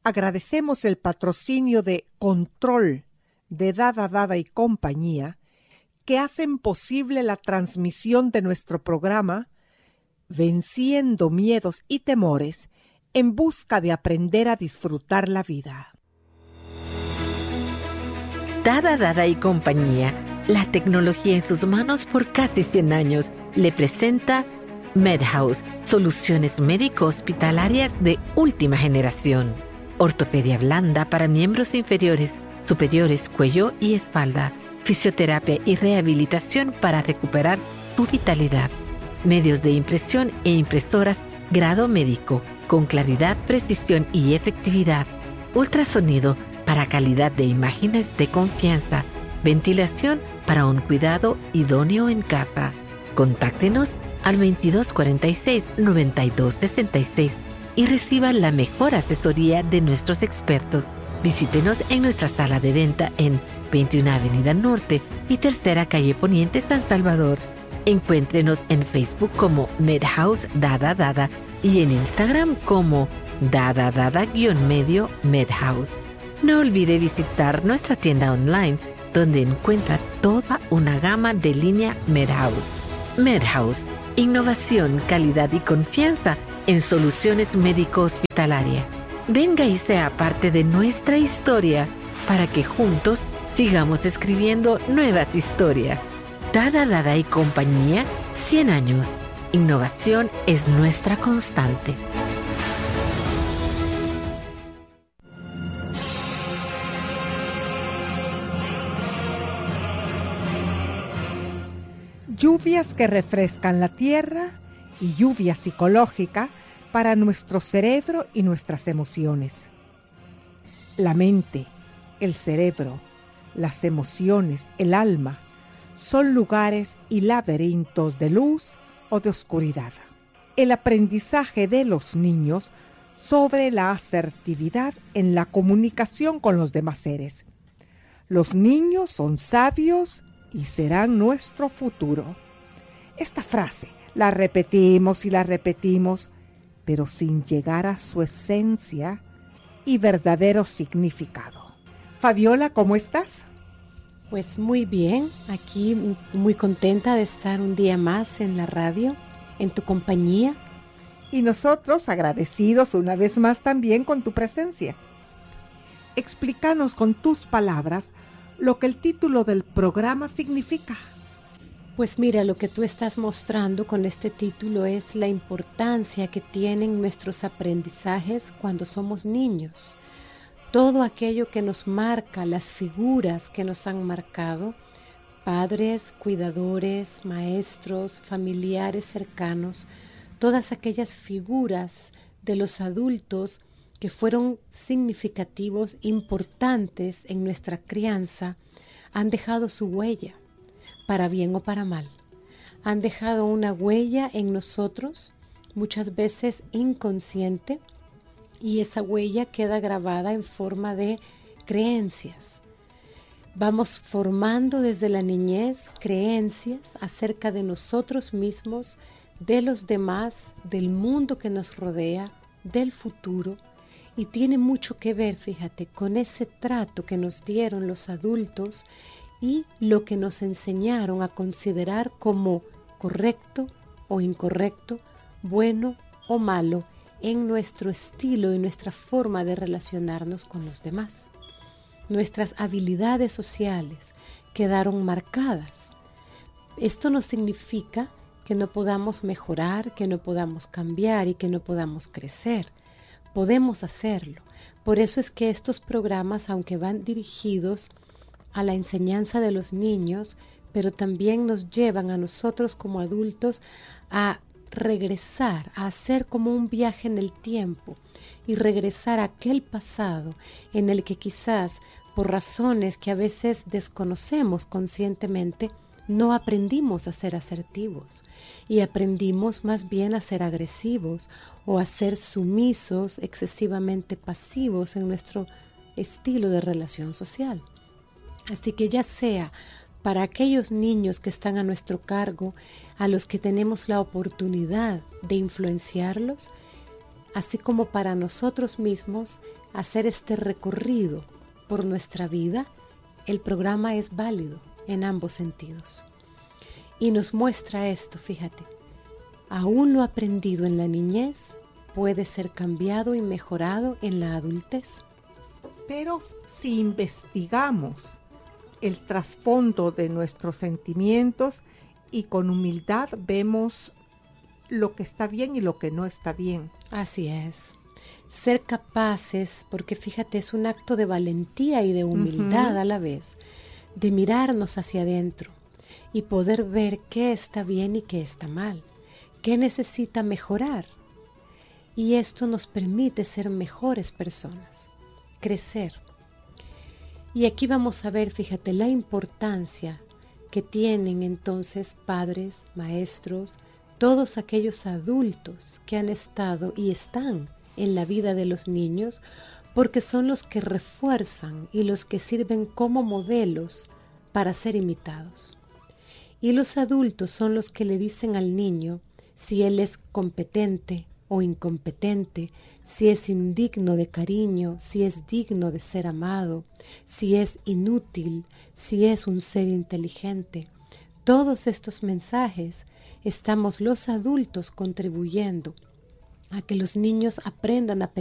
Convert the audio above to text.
Agradecemos el patrocinio de Control de Dada Dada y compañía, que hacen posible la transmisión de nuestro programa Venciendo Miedos y Temores en busca de aprender a disfrutar la vida. Dada Dada y compañía, la tecnología en sus manos por casi 100 años, le presenta MedHouse, soluciones médico-hospitalarias de última generación. Ortopedia blanda para miembros inferiores, superiores, cuello y espalda. Fisioterapia y rehabilitación para recuperar tu vitalidad. Medios de impresión e impresoras grado médico, con claridad, precisión y efectividad. Ultrasonido para calidad de imágenes de confianza. Ventilación para un cuidado idóneo en casa. Contáctenos al 2246-9266 y reciba la mejor asesoría de nuestros expertos. Visítenos en nuestra sala de venta en 21 Avenida Norte y Tercera Calle Poniente, San Salvador. Encuéntrenos en Facebook como MedHouse Dada Dada y en Instagram como Dada Dada-medio MedHouse. No olvide visitar nuestra tienda online, donde encuentra toda una gama de línea MedHouse. MedHouse, innovación, calidad y confianza en soluciones médico-hospitalarias. Venga y sea parte de nuestra historia para que juntos sigamos escribiendo nuevas historias. Dada Dada y compañía, 100 años. Innovación es nuestra constante. Lluvias que refrescan la tierra y lluvia psicológica para nuestro cerebro y nuestras emociones. La mente, el cerebro, las emociones, el alma, son lugares y laberintos de luz o de oscuridad. El aprendizaje de los niños sobre la asertividad en la comunicación con los demás seres. Los niños son sabios y serán nuestro futuro. Esta frase la repetimos y la repetimos, pero sin llegar a su esencia y verdadero significado. Fabiola, ¿cómo estás? Pues muy bien, aquí muy contenta de estar un día más en la radio, en tu compañía. Y nosotros agradecidos una vez más también con tu presencia. Explícanos con tus palabras lo que el título del programa significa. Pues mira, lo que tú estás mostrando con este título es la importancia que tienen nuestros aprendizajes cuando somos niños. Todo aquello que nos marca, las figuras que nos han marcado, padres, cuidadores, maestros, familiares cercanos, todas aquellas figuras de los adultos que fueron significativos, importantes en nuestra crianza, han dejado su huella, para bien o para mal. Han dejado una huella en nosotros, muchas veces inconsciente, y esa huella queda grabada en forma de creencias. Vamos formando desde la niñez creencias acerca de nosotros mismos, de los demás, del mundo que nos rodea, del futuro, y tiene mucho que ver, fíjate, con ese trato que nos dieron los adultos y lo que nos enseñaron a considerar como correcto o incorrecto, bueno o malo, en nuestro estilo y nuestra forma de relacionarnos con los demás. Nuestras habilidades sociales quedaron marcadas. Esto no significa que no podamos mejorar, que no podamos cambiar y que no podamos crecer. Podemos hacerlo. Por eso es que estos programas, aunque van dirigidos a la enseñanza de los niños, pero también nos llevan a nosotros como adultos a regresar, a hacer como un viaje en el tiempo y regresar a aquel pasado en el que quizás por razones que a veces desconocemos conscientemente, no aprendimos a ser asertivos y aprendimos más bien a ser agresivos o a ser sumisos, excesivamente pasivos en nuestro estilo de relación social. Así que ya sea para aquellos niños que están a nuestro cargo, a los que tenemos la oportunidad de influenciarlos, así como para nosotros mismos hacer este recorrido por nuestra vida, el programa es válido en ambos sentidos. Y nos muestra esto, fíjate, aún no aprendido en la niñez puede ser cambiado y mejorado en la adultez. Pero si investigamos el trasfondo de nuestros sentimientos y con humildad vemos lo que está bien y lo que no está bien. Así es. Ser capaces, porque fíjate, es un acto de valentía y de humildad a la vez, de mirarnos hacia adentro y poder ver qué está bien y qué está mal, qué necesita mejorar. Y esto nos permite ser mejores personas, crecer. Y aquí vamos a ver, fíjate, la importancia que tienen entonces padres, maestros, todos aquellos adultos que han estado y están en la vida de los niños, porque son los que refuerzan y los que sirven como modelos para ser imitados. Y los adultos son los que le dicen al niño si él es competente o incompetente, si es indigno de cariño, si es digno de ser amado, si es inútil, si es un ser inteligente. Todos estos mensajes estamos los adultos contribuyendo a que los niños aprendan a